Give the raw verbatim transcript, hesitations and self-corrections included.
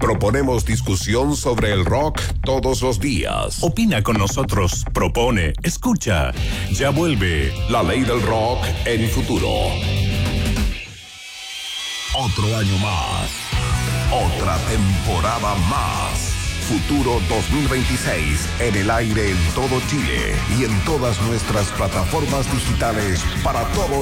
Proponemos discusión sobre el rock todos los días. Opina con nosotros, propone, escucha. Ya vuelve La Ley del Rock en Futuro. Otro año más. Otra temporada más. Futuro dos mil veintiséis en el aire en todo Chile y en todas nuestras plataformas digitales para todo